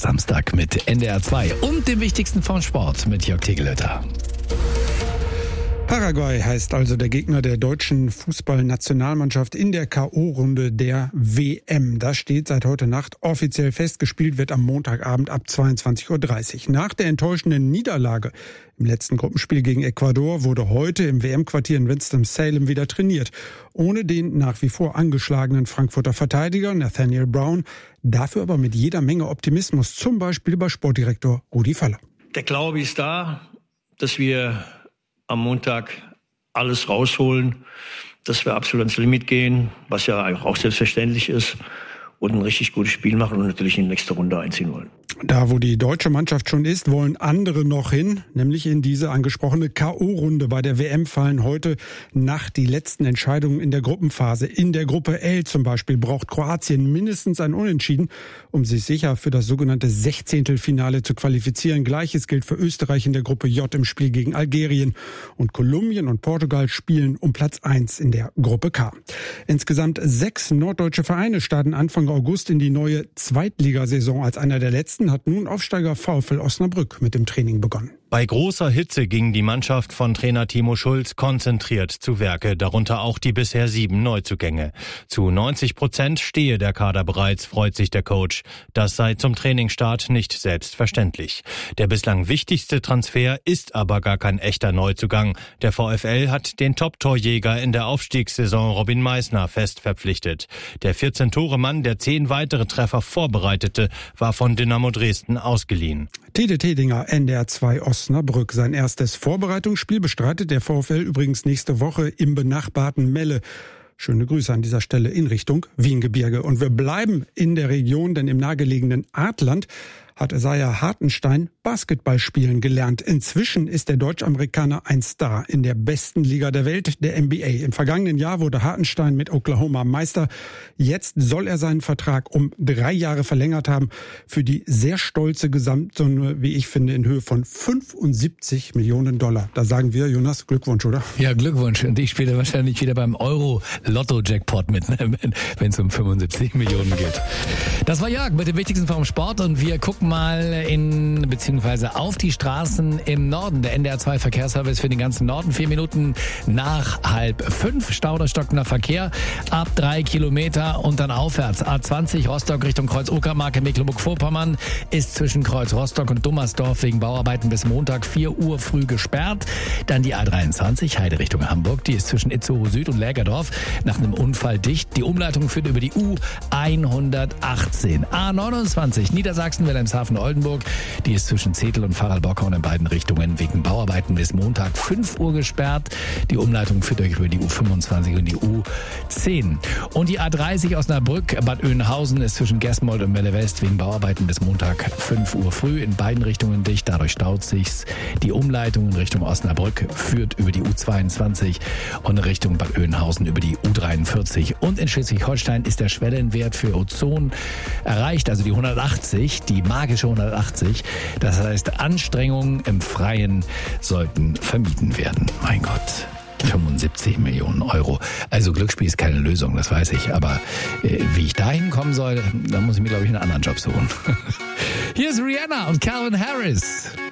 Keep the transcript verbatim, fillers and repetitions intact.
Samstag mit N D R zwei und dem Wichtigsten vom Sport mit Jörg Tegelötter. Paraguay heißt also der Gegner der deutschen Fußballnationalmannschaft in der K O-Runde der W M. Das steht seit heute Nacht offiziell fest. Gespielt wird am Montagabend ab zweiundzwanzig Uhr dreißig. Nach der enttäuschenden Niederlage im letzten Gruppenspiel gegen Ecuador wurde heute im W M-Quartier in Winston-Salem wieder trainiert. Ohne den nach wie vor angeschlagenen Frankfurter Verteidiger Nathaniel Brown. Dafür aber mit jeder Menge Optimismus, zum Beispiel bei Sportdirektor Rudi Völler. Der Glaube ist da, dass wir am Montag alles rausholen, dass wir absolut ans Limit gehen, was ja auch selbstverständlich ist, und ein richtig gutes Spiel machen und natürlich in die nächste Runde einziehen wollen. Da, wo die deutsche Mannschaft schon ist, wollen andere noch hin, nämlich in diese angesprochene K O-Runde. Bei der W M fallen heute Nacht die letzten Entscheidungen in der Gruppenphase. In der Gruppe L zum Beispiel braucht Kroatien mindestens ein Unentschieden, um sich sicher für das sogenannte Sechzehntelfinale zu qualifizieren. Gleiches gilt für Österreich in der Gruppe J im Spiel gegen Algerien. Und Kolumbien und Portugal spielen um Platz eins in der Gruppe K. Insgesamt sechs norddeutsche Vereine starten Anfang August in die neue Zweitligasaison. Als einer der letzten hat nun Aufsteiger VfL Osnabrück mit dem Training begonnen. Bei großer Hitze ging die Mannschaft von Trainer Timo Schulz konzentriert zu Werke, darunter auch die bisher sieben Neuzugänge. Zu neunzig Prozent stehe der Kader bereits, freut sich der Coach. Das sei zum Trainingsstart nicht selbstverständlich. Der bislang wichtigste Transfer ist aber gar kein echter Neuzugang. Der VfL hat den Top-Torjäger in der Aufstiegssaison Robin Meissner fest verpflichtet. Der vierzehn-Tore-Mann, der zehn weitere Treffer vorbereitete, war von Dynamo Dresden ausgeliehen. Tede Tedinger, N D R zwei Osnabrück. Sein erstes Vorbereitungsspiel bestreitet der VfL übrigens nächste Woche im benachbarten Melle. Schöne Grüße an dieser Stelle in Richtung Wiengebirge. Und wir bleiben in der Region, denn im nahegelegenen Artland hat Isaiah Hartenstein Basketball spielen gelernt. Inzwischen ist der Deutsch-Amerikaner ein Star in der besten Liga der Welt, der N B A. Im vergangenen Jahr wurde Hartenstein mit Oklahoma Meister. Jetzt soll er seinen Vertrag um drei Jahre verlängert haben für die sehr stolze Gesamtsumme, wie ich finde, in Höhe von fünfundsiebzig Millionen Dollar. Da sagen wir, Jonas, Glückwunsch, oder? Ja, Glückwunsch. Und ich spiele wahrscheinlich wieder beim Euro-Lotto-Jackpot mit, wenn es um fünfundsiebzig Millionen geht. Das war Jörg mit dem Wichtigsten vom Sport und wir gucken mal in beziehungsweise auf die Straßen im Norden. Der N D R zwei Verkehrsservice für den ganzen Norden. Vier Minuten nach halb fünf. Stau oder stockender Verkehr ab drei Kilometer und dann aufwärts. A zwanzig Rostock Richtung Kreuz Uckermark in Mecklenburg-Vorpommern ist zwischen Kreuz Rostock und Dummersdorf wegen Bauarbeiten bis Montag vier Uhr früh gesperrt. Dann die A dreiundzwanzig Heide Richtung Hamburg. Die ist zwischen Itzehoe Süd und Lägerdorf nach einem Unfall dicht. Die Umleitung führt über die U hundertachtzehn. A neunundzwanzig Niedersachsen Wilhelmshaven Oldenburg. Die ist zwischen Zetel und Farrell-Bockhorn in beiden Richtungen wegen Bauarbeiten bis Montag fünf Uhr gesperrt. Die Umleitung führt euch über die U fünfundzwanzig und die U zehn. Und die A dreißig Osnabrück Bad Oeynhausen ist zwischen Gesmold und Melle West wegen Bauarbeiten bis Montag fünf Uhr früh in beiden Richtungen dicht. Dadurch staut sich's. Die Umleitung in Richtung Osnabrück führt über die U zweiundzwanzig und in Richtung Bad Oeynhausen über die U dreiundvierzig. Und in Schleswig-Holstein ist der Schwellenwert für Ozon erreicht, also die hundertachtzig, die magische hundertachtzig. Das heißt, Anstrengungen im Freien sollten vermieden werden. Mein Gott. fünfundsiebzig Millionen Euro. Also Glücksspiel ist keine Lösung, das weiß ich. Aber äh, wie ich da hinkommen soll, da muss ich mir, glaube ich, einen anderen Job suchen. Hier ist Rihanna und Calvin Harris.